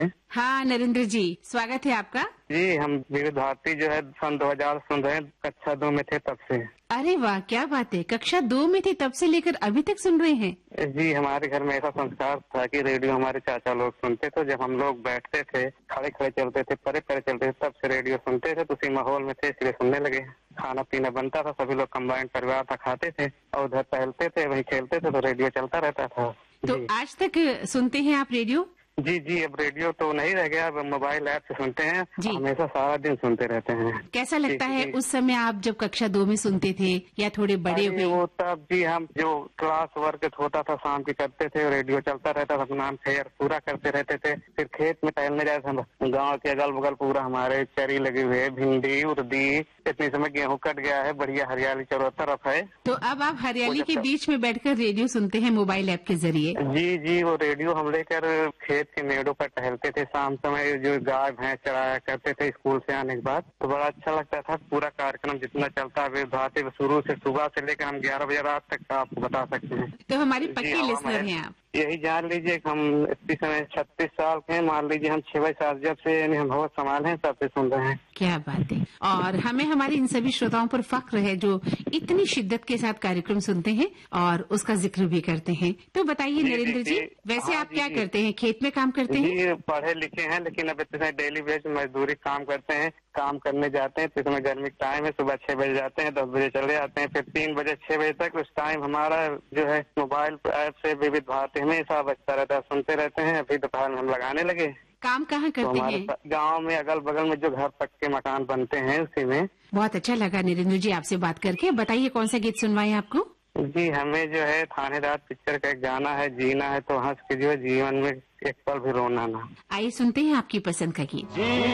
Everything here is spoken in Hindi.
हाँ नरेंद्र जी, स्वागत है आपका। जी, हम विविध भारती जो है सन 2000 सुन रहे हैं, कक्षा 2 में थे तब से। अरे वाह, क्या बात है, कक्षा 2 में थे तब से लेकर अभी तक सुन रहे हैं। जी, हमारे घर में ऐसा संस्कार था कि रेडियो हमारे चाचा लोग सुनते थे। जब हम लोग बैठते थे, खड़े खड़े चलते थे, परे परे चलते थे, तब से रेडियो सुनते थे। तो उसी माहौल में थे, इसलिए सुनने लगे। खाना पीना बनता था, सभी लोग कंबाइंड परिवार था, खाते थे और उधर टहलते थे, वहीं खेलते थे, तो रेडियो चलता रहता था। तो आज तक सुनते हैं आप रेडियो? जी, अब रेडियो तो नहीं रह गया, अब मोबाइल ऐप से सुनते हैं। हमेशा सारा दिन सुनते रहते हैं। कैसा लगता है उस समय आप जब कक्षा 2 में सुनते थे या थोड़े बड़े हुए? वो तब जी हम जो क्लास वर्क होता था शाम की करते थे, रेडियो चलता रहता था, अपना फेयर पूरा करते रहते थे। फिर खेत में टहलने जाते थे, गाँव के अगल बगल पूरा हमारे चरी लगी हुई है, भिंडी उर्दी। इतनी समय गेहूँ कट गया है, बढ़िया हरियाली चारों तरफ है। तो अब आप हरियाली के बीच में बैठकर रेडियो सुनते हैं मोबाइल ऐप के जरिए? जी, वो रेडियो हम लेकर खेत के मेड़ों पर टहलते थे। शाम समय जो गाय भैंस चराया करते थे स्कूल से आने के बाद, तो बड़ा अच्छा लगता था। पूरा कार्यक्रम जितना चलता है भारतीय शुरू से सुबह से लेकर हम 11 बजे रात तक आपको बता सकते हैं। तो हमारे पक्के लिसनर हैं आप। यही जान लीजिए कि हम इस समय 36 साल के हैं। मान लीजिए हम 6 बजे सात जब से यानी हम बहुत संभाल हैं, तब से सुन रहे हैं। क्या बात है। और हमें हमारे इन सभी श्रोताओं पर फख्र है जो इतनी शिद्दत के साथ कार्यक्रम सुनते हैं और उसका जिक्र भी करते हैं। तो बताइए नरेंद्र जी, वैसे आप क्या करते हैं, खेत में काम करते हैं? जी, पढ़े लिखे हैं, लेकिन अब इतने डेली बेस मजदूरी काम करते हैं। काम करने जाते हैं तो इसमें गर्मी का टाइम है, सुबह 6 बजे जाते हैं, 10 बजे चले आते हैं, फिर 3 बजे 6 बजे तक उस टाइम हमारा जो है मोबाइल ऐप से विविध भारती हमेशा बजता रहता है, सुनते रहते हैं। अभी दोपहर में हम लगाने लगे। काम कहाँ करते हैं? गांव में अगल बगल में जो घर पक्के मकान बनते हैं उसी में। बहुत अच्छा लगा नरेंद्र जी आपसे बात करके। बताइए कौन सा गीत सुनवाएं आपको? जी, हमें जो है थानेदार पिक्चर का एक गाना है, जीना है तो हंस के, जो जीवन में एक पल भी रोना ना। आइए सुनते हैं आपकी पसंद का गीत।